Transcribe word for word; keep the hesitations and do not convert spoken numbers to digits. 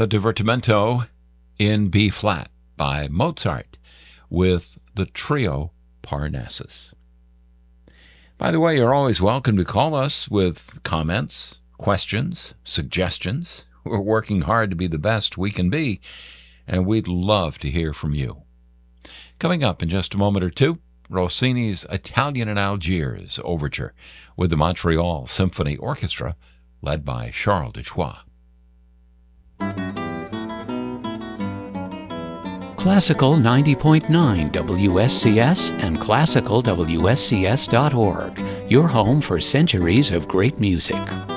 the Divertimento in B flat by Mozart with the trio Parnassus. By the way, you're always welcome to call us with comments, questions, suggestions. We're working hard to be the best we can be, and we'd love to hear from you. Coming up in just a moment or two, Rossini's Italian in Algiers Overture with the Montreal Symphony Orchestra, led by Charles Duchois. Classical ninety point nine W S C S and classical W S C S dot org, your home for centuries of great music.